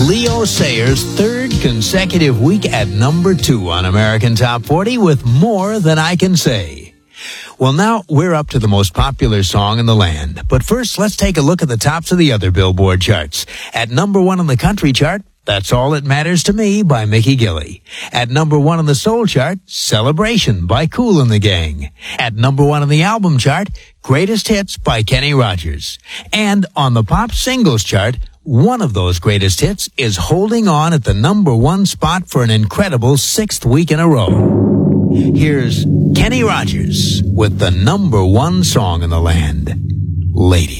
Leo Sayers' third consecutive week at number 2 on American Top 40 with More Than I Can Say. Well, now we're up to the most popular song in the land. But first, let's take a look at the tops of the other Billboard charts. At number 1 on the country chart, That's All That Matters to Me by Mickey Gilley. At number 1 on the soul chart, Celebration by Kool and the Gang. At number 1 on the album chart, Greatest Hits by Kenny Rogers. And on the pop singles chart, one of those greatest hits is holding on at the number 1 spot for an incredible 6th week in a row. Here's Kenny Rogers with the number 1 song in the land, Lady.